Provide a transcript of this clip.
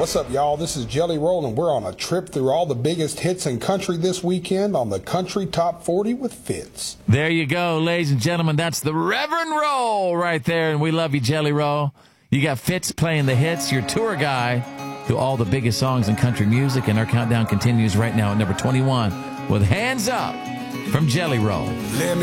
What's up, y'all? This is Jelly Roll, and we're on a trip through all the biggest hits in country this weekend on the Country Top 40 with Fitz. There you go, ladies and gentlemen. That's the Reverend Roll right there, and we love you, Jelly Roll. You got Fitz playing the hits, your tour guide to all the biggest songs in country music, and our countdown continues right now at number 21 with Hands Up from Jelly Roll. Let me